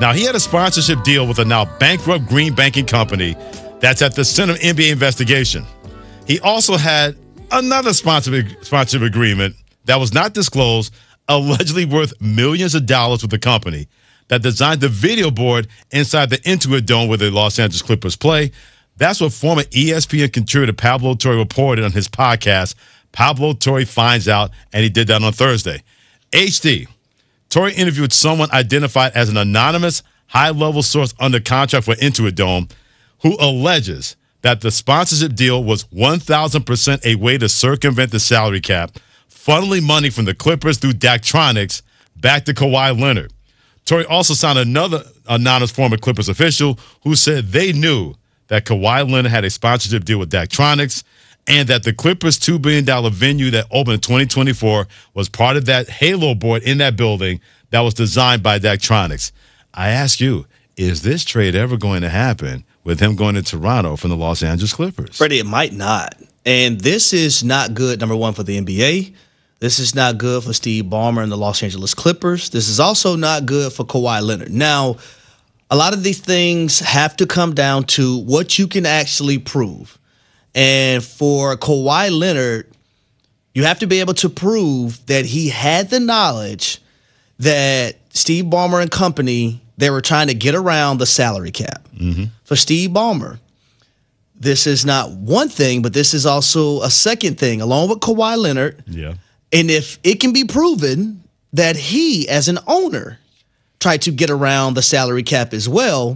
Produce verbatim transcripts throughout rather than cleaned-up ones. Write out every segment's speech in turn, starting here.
Now, he had a sponsorship deal with a now bankrupt green banking company that's at the center of N B A investigation. He also had another sponsorship, sponsorship agreement that was not disclosed, allegedly worth millions of dollars with the company that designed the video board inside the Intuit Dome where the Los Angeles Clippers play. That's what former E S P N contributor Pablo Torre reported on his podcast, Pablo Torre Finds Out, and he did that on Thursday. H D, Torre interviewed someone identified as an anonymous, high-level source under contract for Intuit Dome who alleges that the sponsorship deal was one thousand percent a way to circumvent the salary cap, funneling money from the Clippers through Daktronics back to Kawhi Leonard. Torre also signed another anonymous former Clippers official who said they knew that Kawhi Leonard had a sponsorship deal with Daktronics and that the Clippers' two billion dollars venue that opened in twenty twenty-four was part of that halo board in that building that was designed by Daktronics. I ask you, is this trade ever going to happen with him going to Toronto from the Los Angeles Clippers? Freddie, it might not. And this is not good, number one, for the N B A. This is not good for Steve Ballmer and the Los Angeles Clippers. This is also not good for Kawhi Leonard. Now, a lot of these things have to come down to what you can actually prove. And for Kawhi Leonard, you have to be able to prove that he had the knowledge that Steve Ballmer and company, they were trying to get around the salary cap. Mm-hmm. For Steve Ballmer, this is not one thing, but this is also a second thing, along with Kawhi Leonard. Yeah. And if it can be proven that he, as an owner, tried to get around the salary cap as well,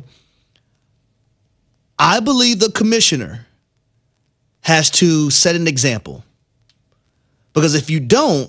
I believe the commissioner has to set an example. Because if you don't,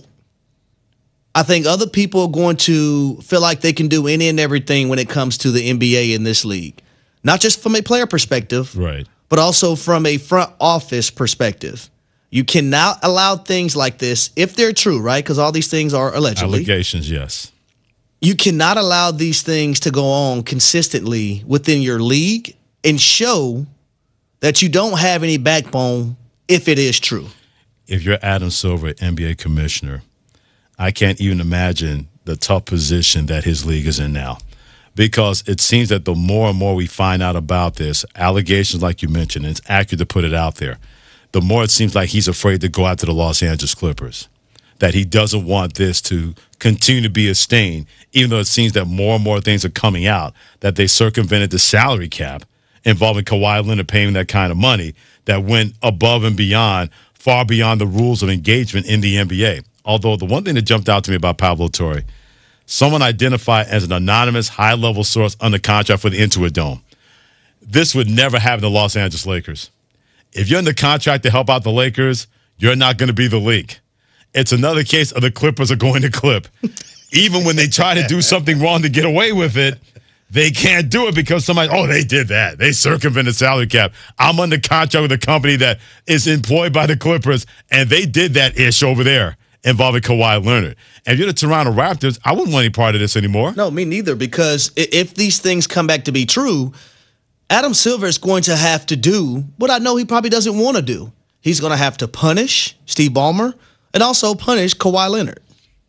I think other people are going to feel like they can do any and everything when it comes to the N B A in this league. Not just from a player perspective, right, but also from a front office perspective. You cannot allow things like this, if they're true, right? Because all these things are allegedly. Allegations, yes. You cannot allow these things to go on consistently within your league and show that you don't have any backbone if it is true. If you're Adam Silver, N B A commissioner, I can't even imagine the tough position that his league is in now. Because it seems that the more and more we find out about this, allegations like you mentioned, and it's accurate to put it out there, the more it seems like he's afraid to go out to the Los Angeles Clippers, that he doesn't want this to continue to be a stain, even though it seems that more and more things are coming out, that they circumvented the salary cap involving Kawhi Leonard paying that kind of money that went above and beyond, far beyond the rules of engagement in the N B A. Although the one thing that jumped out to me about Pablo Torre, someone identified as an anonymous high-level source under contract for the Intuit Dome. This would never happen to the Los Angeles Lakers. If you're in the contract to help out the Lakers, you're not going to be the league. It's another case of the Clippers are going to clip. Even when they try to do something wrong to get away with it, they can't do it because somebody, oh, they did that. They circumvented the salary cap. I'm under contract with a company that is employed by the Clippers, and they did that ish over there involving Kawhi Leonard. And if you're the Toronto Raptors, I wouldn't want any part of this anymore. No, me neither, because if these things come back to be true, Adam Silver is going to have to do what I know he probably doesn't want to do. He's going to have to punish Steve Ballmer and also punish Kawhi Leonard.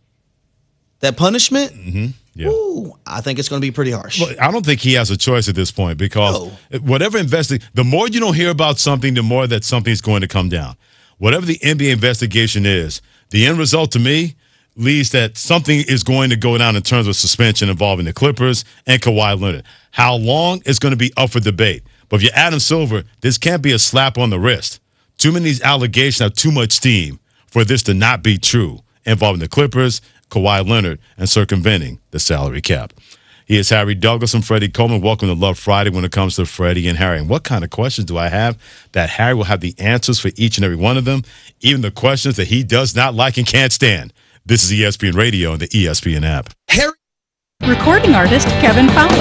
That punishment, mm-hmm. yeah. ooh, I think it's going to be pretty harsh. Well, I don't think he has a choice at this point because no. whatever investing, the more you don't hear about something, the more that something's going to come down. Whatever the N B A investigation is, the end result to me leads that something is going to go down in terms of suspension involving the Clippers and Kawhi Leonard. How long is going to be up for debate. But if you're Adam Silver, this can't be a slap on the wrist. Too many of these allegations have too much steam for this to not be true involving the Clippers, Kawhi Leonard, and circumventing the salary cap. He is Harry Douglas and Freddie Coleman. Welcome to Love Friday when it comes to Freddie and Harry. And what kind of questions do I have that Harry will have the answers for each and every one of them, even the questions that he does not like and can't stand. This is E S P N Radio and the E S P N app. Harry. Recording artist Kevin Fowler.